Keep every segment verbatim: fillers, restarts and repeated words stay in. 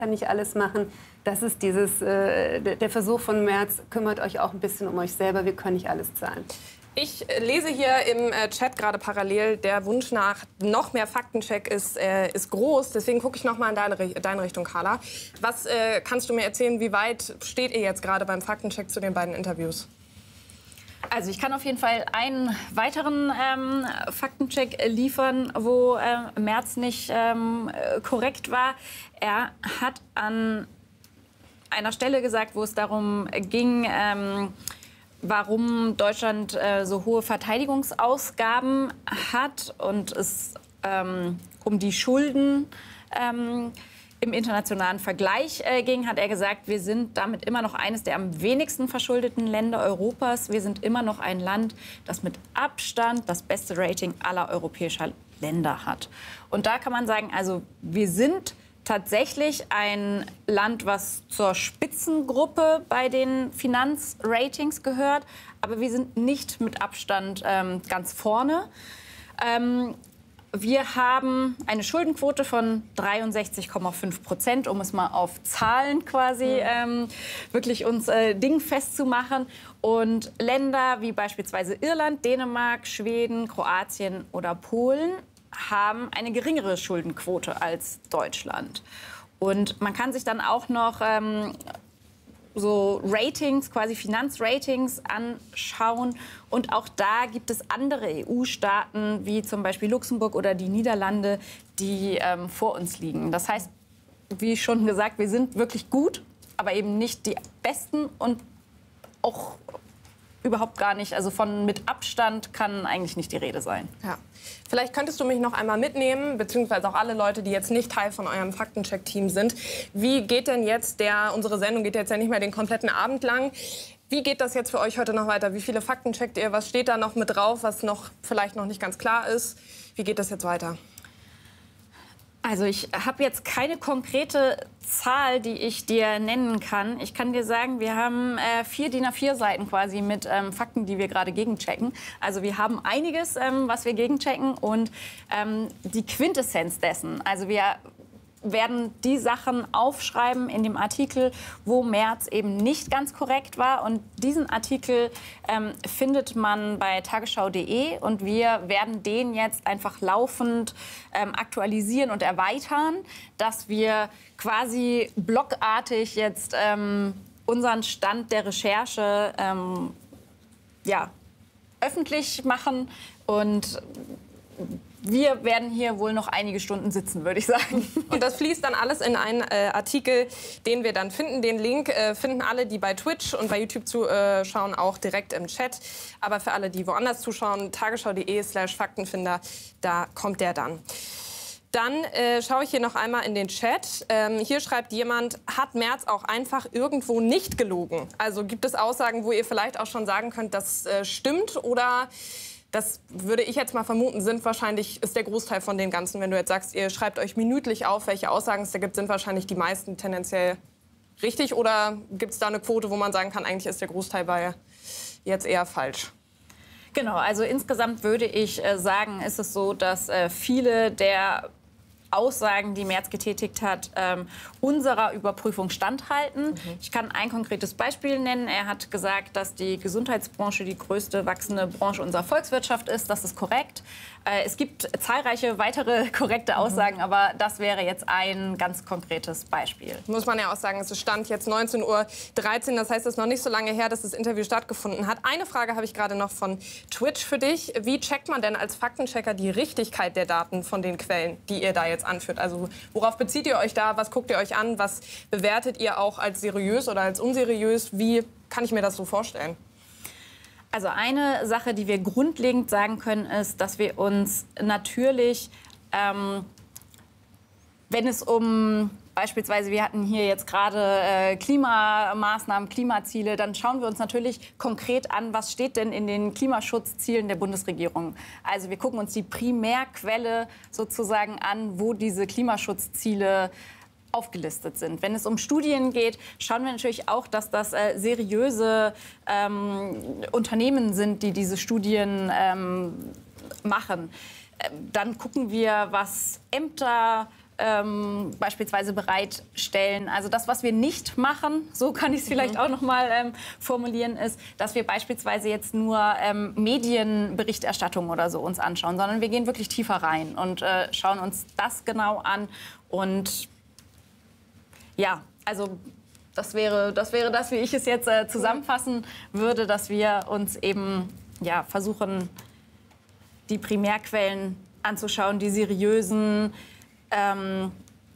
kann nicht alles machen. Das ist dieses, äh, der Versuch von Merz, kümmert euch auch ein bisschen um euch selber, wir können nicht alles zahlen. Ich lese hier im Chat gerade parallel, der Wunsch nach noch mehr Faktencheck ist, äh, ist groß. Deswegen gucke ich noch mal in deine, deine Richtung, Carla. Was äh, kannst du mir erzählen, wie weit steht ihr jetzt gerade beim Faktencheck zu den beiden Interviews? Also ich kann auf jeden Fall einen weiteren ähm, Faktencheck liefern, wo äh, Merz nicht ähm, korrekt war. Er hat an einer Stelle gesagt, wo es darum ging, ähm, warum Deutschland äh, so hohe Verteidigungsausgaben hat und es ähm, um die Schulden ähm, im internationalen Vergleich äh, ging, hat er gesagt, wir sind damit immer noch eines der am wenigsten verschuldeten Länder Europas. Wir sind immer noch ein Land, das mit Abstand das beste Rating aller europäischer Länder hat. Und da kann man sagen, also wir sind tatsächlich ein Land, was zur Spitzengruppe bei den Finanzratings gehört. Aber wir sind nicht mit Abstand ähm, ganz vorne. Ähm, Wir haben eine Schuldenquote von dreiundsechzig Komma fünf Prozent, um es mal auf Zahlen quasi ähm, wirklich uns äh, dingfest zu machen. Und Länder wie beispielsweise Irland, Dänemark, Schweden, Kroatien oder Polen haben eine geringere Schuldenquote als Deutschland. Und man kann sich dann auch noch ähm, so Ratings, quasi Finanzratings anschauen. Und auch da gibt es andere E U-Staaten, wie zum Beispiel Luxemburg oder die Niederlande, die ähm, vor uns liegen. Das heißt, wie schon gesagt, wir sind wirklich gut, aber eben nicht die Besten und auch überhaupt gar nicht. Also von mit Abstand kann eigentlich nicht die Rede sein. Ja. Vielleicht könntest du mich noch einmal mitnehmen, beziehungsweise auch alle Leute, die jetzt nicht Teil von eurem Faktencheck-Team sind. Wie geht denn jetzt der, unsere Sendung geht jetzt ja nicht mehr den kompletten Abend lang. Wie geht das jetzt für euch heute noch weiter? Wie viele Fakten checkt ihr? Was steht da noch mit drauf, was noch vielleicht noch nicht ganz klar ist? Wie geht das jetzt weiter? Also ich habe jetzt keine konkrete Zahl, die ich dir nennen kann. Ich kann dir sagen, wir haben äh, vier D I N A vier Seiten quasi mit ähm, Fakten, die wir gerade gegenchecken. Also wir haben einiges, ähm, was wir gegenchecken und ähm, die Quintessenz dessen. Also wir werden die Sachen aufschreiben in dem Artikel, wo Merz eben nicht ganz korrekt war. Und diesen Artikel ähm, findet man bei tagesschau punkt de und wir werden den jetzt einfach laufend ähm, aktualisieren und erweitern, dass wir quasi blockartig jetzt ähm, unseren Stand der Recherche ähm, ja, öffentlich machen und wir werden hier wohl noch einige Stunden sitzen, würde ich sagen. Und das fließt dann alles in einen äh, Artikel, den wir dann finden. Den Link äh, finden alle, die bei Twitch und bei YouTube zuschauen, auch direkt im Chat. Aber für alle, die woanders zuschauen, tagesschau punkt de slash Faktenfinder, da kommt der dann. Dann äh, schaue ich hier noch einmal in den Chat. Ähm, hier schreibt jemand, hat Merz auch einfach irgendwo nicht gelogen? Also gibt es Aussagen, wo ihr vielleicht auch schon sagen könnt, das äh, stimmt oder... Das würde ich jetzt mal vermuten, sind wahrscheinlich, ist der Großteil von den Ganzen. Wenn du jetzt sagst, ihr schreibt euch minütlich auf, welche Aussagen es da gibt, sind wahrscheinlich die meisten tendenziell richtig? Oder gibt es da eine Quote, wo man sagen kann, eigentlich ist der Großteil bei jetzt eher falsch? Genau, also insgesamt würde ich äh, sagen, ist es so, dass äh, viele der Aussagen, die Merz getätigt hat, ähm, unserer Überprüfung standhalten. Mhm. Ich kann ein konkretes Beispiel nennen. Er hat gesagt, dass die Gesundheitsbranche die größte wachsende Branche unserer Volkswirtschaft ist. Das ist korrekt. Äh, es gibt zahlreiche weitere korrekte Aussagen, mhm. aber das wäre jetzt ein ganz konkretes Beispiel. Muss man ja auch sagen, es stand jetzt neunzehn Uhr dreizehn. Das heißt, es ist noch nicht so lange her, dass das Interview stattgefunden hat. Eine Frage habe ich gerade noch von Twitch für dich. Wie checkt man denn als Faktenchecker die Richtigkeit der Daten von den Quellen, die ihr da jetzt anführt? Also worauf bezieht ihr euch da? Was guckt ihr euch an? Was bewertet ihr auch als seriös oder als unseriös? Wie kann ich mir das so vorstellen? Also eine Sache, die wir grundlegend sagen können, ist, dass wir uns natürlich, ähm, wenn es um beispielsweise, wir hatten hier jetzt gerade äh, Klimamaßnahmen, Klimaziele, dann schauen wir uns natürlich konkret an, was steht denn in den Klimaschutzzielen der Bundesregierung. Also wir gucken uns die Primärquelle sozusagen an, wo diese Klimaschutzziele aufgelistet sind. Wenn es um Studien geht, schauen wir natürlich auch, dass das äh, seriöse ähm, Unternehmen sind, die diese Studien ähm, machen. Äh, dann gucken wir, was Ämter ähm, beispielsweise bereitstellen. Also das, was wir nicht machen, so kann ich es vielleicht mhm. auch noch mal ähm, formulieren, ist, dass wir beispielsweise jetzt nur ähm, Medienberichterstattung oder so uns anschauen, sondern wir gehen wirklich tiefer rein und äh, schauen uns das genau an. Und ja, also das wäre, das wäre das, wie ich es jetzt äh, zusammenfassen würde, dass wir uns eben ja, versuchen, die Primärquellen anzuschauen, die seriösen ähm,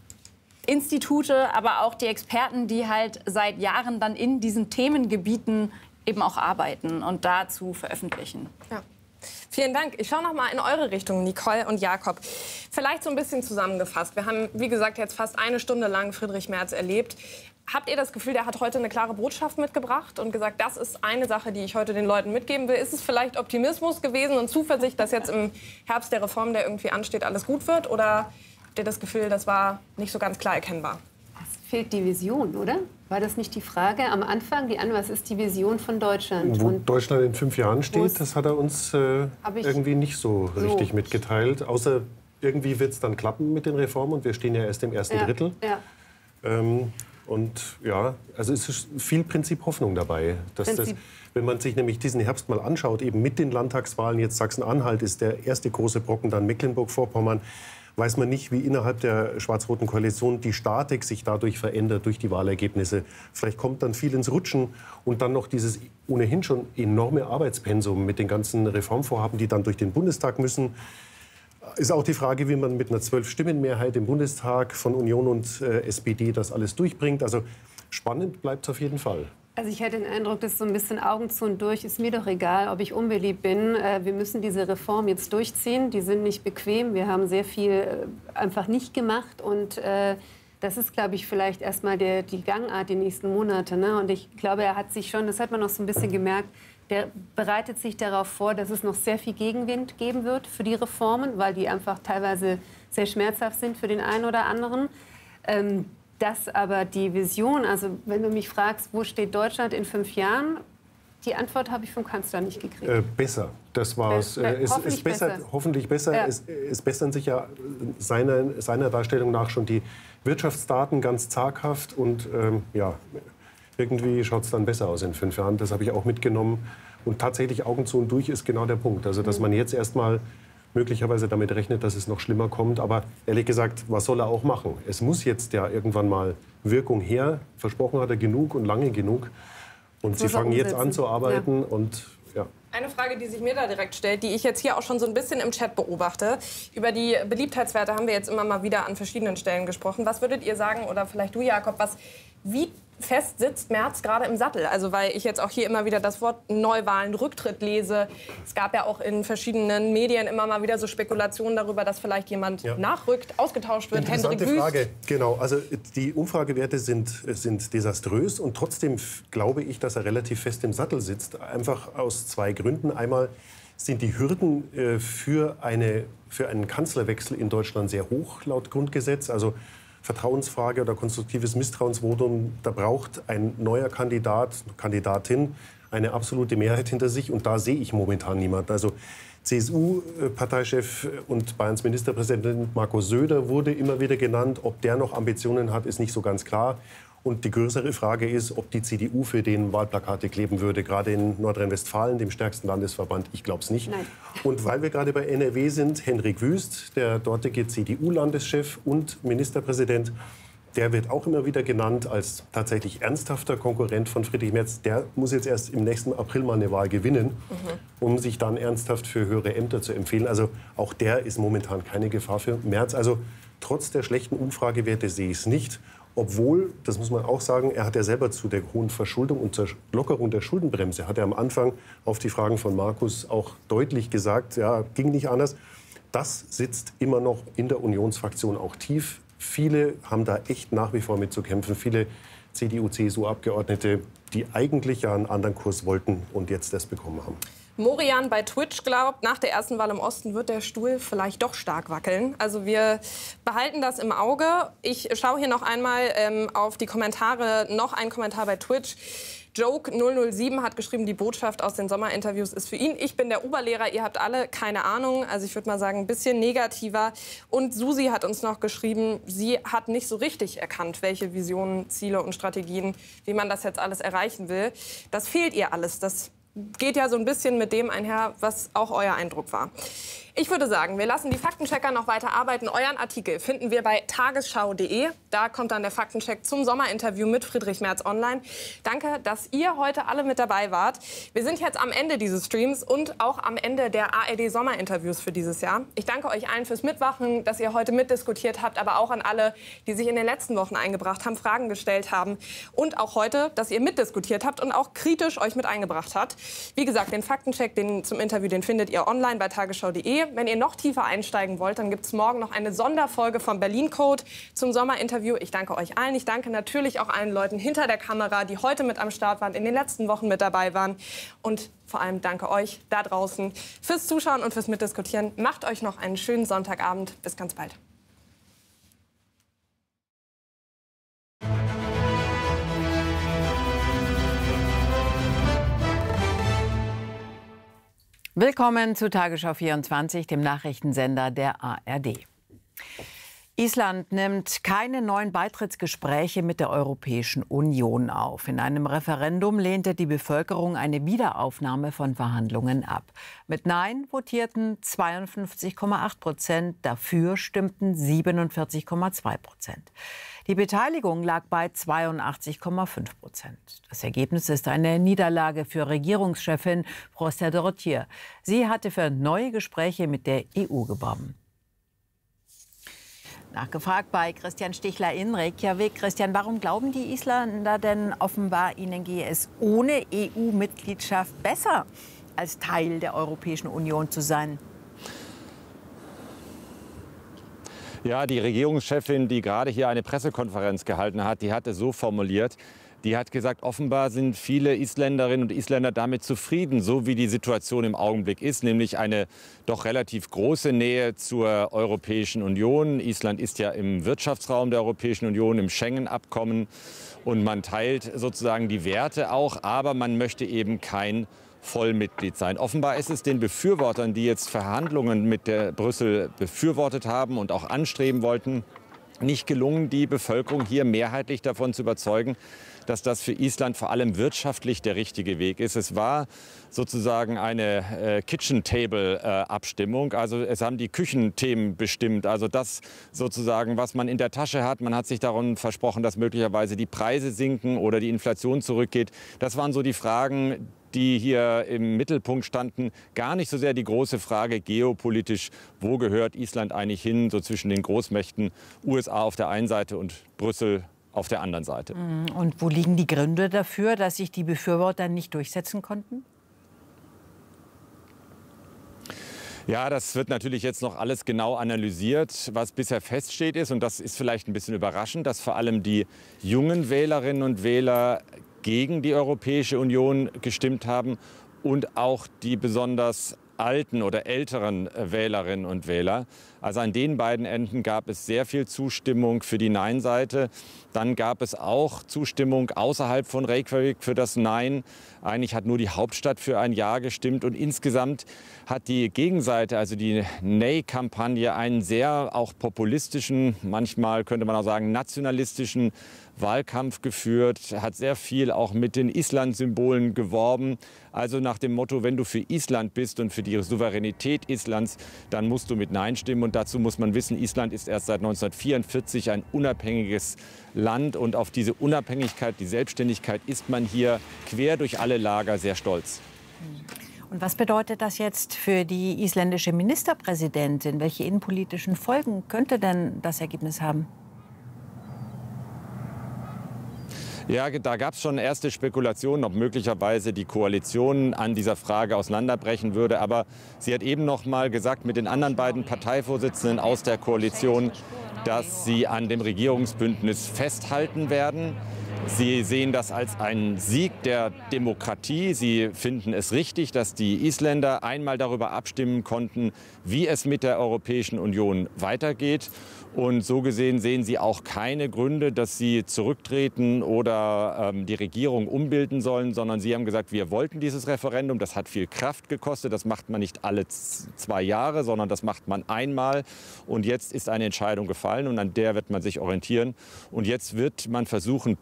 Institute, aber auch die Experten, die halt seit Jahren dann in diesen Themengebieten eben auch arbeiten und dazu veröffentlichen. Ja. Vielen Dank. Ich schaue noch mal in eure Richtung, Nicole und Jakob. Vielleicht so ein bisschen zusammengefasst. Wir haben, wie gesagt, jetzt fast eine Stunde lang Friedrich Merz erlebt. Habt ihr das Gefühl, der hat heute eine klare Botschaft mitgebracht und gesagt, das ist eine Sache, die ich heute den Leuten mitgeben will? Ist es vielleicht Optimismus gewesen und Zuversicht, dass jetzt im Herbst der Reform, der irgendwie ansteht, alles gut wird? Oder habt ihr das Gefühl, das war nicht so ganz klar erkennbar? Es fehlt die Vision, oder? War das nicht die Frage am Anfang, die an, was ist die Vision von Deutschland? Wo und Deutschland in fünf Jahren steht, das hat er uns äh, irgendwie nicht so, so richtig mitgeteilt. Außer irgendwie wird es dann klappen mit den Reformen und wir stehen ja erst im ersten ja, Drittel. Ja. Ähm, Und ja, also es ist viel Prinzip Hoffnung dabei. Dass Prinzip. Das, wenn man sich nämlich diesen Herbst mal anschaut, eben mit den Landtagswahlen, jetzt Sachsen-Anhalt ist der erste große Brocken, dann Mecklenburg-Vorpommern, weiß man nicht, wie innerhalb der schwarz-roten Koalition die Statik sich dadurch verändert durch die Wahlergebnisse. Vielleicht kommt dann viel ins Rutschen und dann noch dieses ohnehin schon enorme Arbeitspensum mit den ganzen Reformvorhaben, die dann durch den Bundestag müssen. Ist auch die Frage, wie man mit einer Zwölf-Stimmen-Mehrheit im Bundestag von Union und äh, S P D das alles durchbringt. Also spannend bleibt es auf jeden Fall. Also ich hätte den Eindruck, dass so ein bisschen Augen zu und durch, ist mir doch egal, ob ich unbeliebt bin. Äh, wir müssen diese Reform jetzt durchziehen. Die sind nicht bequem. Wir haben sehr viel äh, einfach nicht gemacht. Und äh, das ist, glaube ich, vielleicht erstmal der, die Gangart die nächsten Monate. Ne? Und ich glaube, er hat sich schon, das hat man noch so ein bisschen gemerkt, der bereitet sich darauf vor, dass es noch sehr viel Gegenwind geben wird für die Reformen, weil die einfach teilweise sehr schmerzhaft sind für den einen oder anderen. Ähm, dass aber die Vision, also wenn du mich fragst, wo steht Deutschland in fünf Jahren, die Antwort habe ich vom Kanzler nicht gekriegt. Äh, besser, das war es. Äh, es hoffentlich ist besser, besser. Hoffentlich besser. Ja. Es, es bessern sich ja seiner, seiner Darstellung nach schon die Wirtschaftsdaten ganz zaghaft und ähm, ja. Irgendwie schaut es dann besser aus in fünf Jahren. Das habe ich auch mitgenommen. Und tatsächlich Augen zu und durch ist genau der Punkt. Also, dass man jetzt erst mal möglicherweise damit rechnet, dass es noch schlimmer kommt. Aber ehrlich gesagt, was soll er auch machen? Es muss jetzt ja irgendwann mal Wirkung her. Versprochen hat er genug und lange genug. Und sie fangen jetzt an zu arbeiten. Ja. Und, ja. Eine Frage, die sich mir da direkt stellt, die ich jetzt hier auch schon so ein bisschen im Chat beobachte. Über die Beliebtheitswerte haben wir jetzt immer mal wieder an verschiedenen Stellen gesprochen. Was würdet ihr sagen, oder vielleicht du, Jakob, was, wie fest sitzt Merz gerade im Sattel? Also weil ich jetzt auch hier immer wieder das Wort Neuwahlen, Rücktritt lese. Es gab ja auch in verschiedenen Medien immer mal wieder so Spekulationen darüber, dass vielleicht jemand ja. nachrückt, ausgetauscht wird. Interessante Frage. Genau, also die Umfragewerte sind, sind desaströs und trotzdem glaube ich, dass er relativ fest im Sattel sitzt. Einfach aus zwei Gründen. Einmal sind die Hürden äh, für, eine, für einen Kanzlerwechsel in Deutschland sehr hoch laut Grundgesetz. Also Vertrauensfrage oder konstruktives Misstrauensvotum, da braucht ein neuer Kandidat, Kandidatin eine absolute Mehrheit hinter sich. Und da sehe ich momentan niemanden. Also C S U-Parteichef und Bayerns Ministerpräsident Markus Söder wurde immer wieder genannt. Ob der noch Ambitionen hat, ist nicht so ganz klar. Und die größere Frage ist, ob die C D U für den Wahlplakate kleben würde, gerade in Nordrhein-Westfalen, dem stärksten Landesverband. Ich glaube es nicht. Nein. Und weil wir gerade bei N R W sind, Henrik Wüst, der dortige C D U-Landeschef und Ministerpräsident, der wird auch immer wieder genannt als tatsächlich ernsthafter Konkurrent von Friedrich Merz. Der muss jetzt erst im nächsten April mal eine Wahl gewinnen, mhm. um sich dann ernsthaft für höhere Ämter zu empfehlen. Also auch der ist momentan keine Gefahr für Merz. Also trotz der schlechten Umfragewerte sehe ich es nicht. Obwohl, das muss man auch sagen, er hat ja selber zu der hohen Verschuldung und zur Lockerung der Schuldenbremse, hat er am Anfang auf die Fragen von Markus auch deutlich gesagt, ja, ging nicht anders. Das sitzt immer noch in der Unionsfraktion auch tief. Viele haben da echt nach wie vor mit zu kämpfen. Viele C D U, C S U-Abgeordnete, die eigentlich ja einen anderen Kurs wollten und jetzt das bekommen haben. Morian bei Twitch glaubt, nach der ersten Wahl im Osten wird der Stuhl vielleicht doch stark wackeln. Also wir behalten das im Auge. Ich schaue hier noch einmal ähm, auf die Kommentare. Noch ein Kommentar bei Twitch. Joke null null sieben hat geschrieben, die Botschaft aus den Sommerinterviews ist für ihn: Ich bin der Oberlehrer, ihr habt alle keine Ahnung. Also ich würde mal sagen, ein bisschen negativer. Und Susi hat uns noch geschrieben, sie hat nicht so richtig erkannt, welche Visionen, Ziele und Strategien, wie man das jetzt alles erreichen will. Das fehlt ihr alles. Das geht ja so ein bisschen mit dem einher, was auch euer Eindruck war. Ich würde sagen, wir lassen die Faktenchecker noch weiter arbeiten. Euren Artikel finden wir bei tagesschau punkt de. Da kommt dann der Faktencheck zum Sommerinterview mit Friedrich Merz online. Danke, dass ihr heute alle mit dabei wart. Wir sind jetzt am Ende dieses Streams und auch am Ende der A R D-Sommerinterviews für dieses Jahr. Ich danke euch allen fürs Mitmachen, dass ihr heute mitdiskutiert habt, aber auch an alle, die sich in den letzten Wochen eingebracht haben, Fragen gestellt haben. Und auch heute, dass ihr mitdiskutiert habt und auch kritisch euch mit eingebracht habt. Wie gesagt, den Faktencheck den zum Interview, den findet ihr online bei tagesschau punkt de. Wenn ihr noch tiefer einsteigen wollt, dann gibt es morgen noch eine Sonderfolge vom Berlin Code zum Sommerinterview. Ich danke euch allen. Ich danke natürlich auch allen Leuten hinter der Kamera, die heute mit am Start waren, in den letzten Wochen mit dabei waren. Und vor allem danke euch da draußen fürs Zuschauen und fürs Mitdiskutieren. Macht euch noch einen schönen Sonntagabend. Bis ganz bald. Willkommen zu Tagesschau vierundzwanzig, dem Nachrichtensender der A R D. Island nimmt keine neuen Beitrittsgespräche mit der Europäischen Union auf. In einem Referendum lehnte die Bevölkerung eine Wiederaufnahme von Verhandlungen ab. Mit Nein votierten zweiundfünfzig Komma acht Prozent, dafür stimmten siebenundvierzig Komma zwei Prozent. Die Beteiligung lag bei zweiundachtzig Komma fünf Prozent. Das Ergebnis ist eine Niederlage für Regierungschefin Frau Stadorottir. Sie hatte für neue Gespräche mit der E U geworben. Nachgefragt bei Christian Stichler in Reykjavik. Christian, warum glauben die Isländer denn offenbar, ihnen gehe es ohne E U-Mitgliedschaft besser, als Teil der Europäischen Union zu sein? Ja, die Regierungschefin, die gerade hier eine Pressekonferenz gehalten hat, die hat es so formuliert. Die hat gesagt, offenbar sind viele Isländerinnen und Isländer damit zufrieden, so wie die Situation im Augenblick ist, nämlich eine doch relativ große Nähe zur Europäischen Union. Island ist ja im Wirtschaftsraum der Europäischen Union, im Schengen-Abkommen, und man teilt sozusagen die Werte auch, aber man möchte eben kein Vollmitglied sein. Offenbar ist es den Befürwortern, die jetzt Verhandlungen mit der Brüssel befürwortet haben und auch anstreben wollten, nicht gelungen, die Bevölkerung hier mehrheitlich davon zu überzeugen, dass das für Island vor allem wirtschaftlich der richtige Weg ist. Es war sozusagen eine äh, Kitchen-Table-Abstimmung. Äh, also es haben die Küchenthemen bestimmt. Also das sozusagen, was man in der Tasche hat. Man hat sich darum versprochen, dass möglicherweise die Preise sinken oder die Inflation zurückgeht. Das waren so die Fragen, die hier im Mittelpunkt standen. Gar nicht so sehr die große Frage geopolitisch, wo gehört Island eigentlich hin, so zwischen den Großmächten U S A auf der einen Seite und Brüssel auf der anderen Seite. Und wo liegen die Gründe dafür, dass sich die Befürworter nicht durchsetzen konnten? Ja, das wird natürlich jetzt noch alles genau analysiert. Was bisher feststeht ist, und das ist vielleicht ein bisschen überraschend, dass vor allem die jungen Wählerinnen und Wähler gegen die Europäische Union gestimmt haben und auch die besonders alten oder älteren Wählerinnen und Wähler. Also an den beiden Enden gab es sehr viel Zustimmung für die Nein-Seite. Dann gab es auch Zustimmung außerhalb von Reykjavik für das Nein. Eigentlich hat nur die Hauptstadt für ein Ja gestimmt. Und insgesamt hat die Gegenseite, also die Nay-Kampagne, einen sehr auch populistischen, manchmal könnte man auch sagen nationalistischen Wahlkampf geführt, hat sehr viel auch mit den Island-Symbolen geworben. Also nach dem Motto, wenn du für Island bist und für die Souveränität Islands, dann musst du mit Nein stimmen. Und dazu muss man wissen, Island ist erst seit neunzehnhundertvierundvierzig ein unabhängiges Land. Und auf diese Unabhängigkeit, die Selbstständigkeit ist man hier quer durch alle Lager sehr stolz. Und was bedeutet das jetzt für die isländische Ministerpräsidentin? Welche innenpolitischen Folgen könnte denn das Ergebnis haben? Ja, da gab es schon erste Spekulationen, ob möglicherweise die Koalition an dieser Frage auseinanderbrechen würde. Aber sie hat eben noch mal gesagt mit den anderen beiden Parteivorsitzenden aus der Koalition, dass sie an dem Regierungsbündnis festhalten werden. Sie sehen das als einen Sieg der Demokratie. Sie finden es richtig, dass die Isländer einmal darüber abstimmen konnten, wie es mit der Europäischen Union weitergeht. Und so gesehen sehen Sie auch keine Gründe, dass Sie zurücktreten oder ähm, die Regierung umbilden sollen, sondern Sie haben gesagt, wir wollten dieses Referendum. Das hat viel Kraft gekostet. Das macht man nicht alle zwei Jahre, sondern das macht man einmal. Und jetzt ist eine Entscheidung gefallen und an der wird man sich orientieren. Und jetzt wird man versuchen,